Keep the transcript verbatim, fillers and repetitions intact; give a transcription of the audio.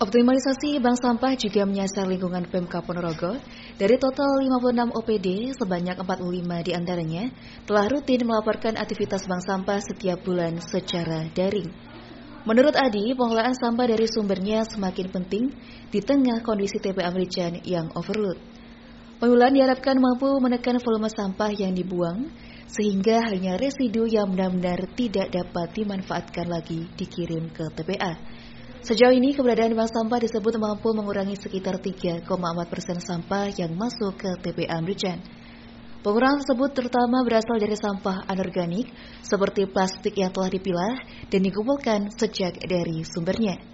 Optimalisasi bank sampah juga menyasar lingkungan Pemkab Ponorogo. Dari total lima puluh enam O P D, sebanyak empat puluh lima diantaranya telah rutin melaporkan aktivitas bank sampah setiap bulan secara daring. Menurut Adi, pengelolaan sampah dari sumbernya semakin penting di tengah kondisi T P A Merican yang overload. Pengelolaan diharapkan mampu menekan volume sampah yang dibuang, sehingga hanya residu yang benar-benar tidak dapat dimanfaatkan lagi dikirim ke T P A. Sejauh ini, keberadaan bank sampah disebut mampu mengurangi sekitar tiga koma empat persen sampah yang masuk ke T P A Merican. Pengurangan tersebut terutama berasal dari sampah anorganik seperti plastik yang telah dipilah dan dikumpulkan sejak dari sumbernya.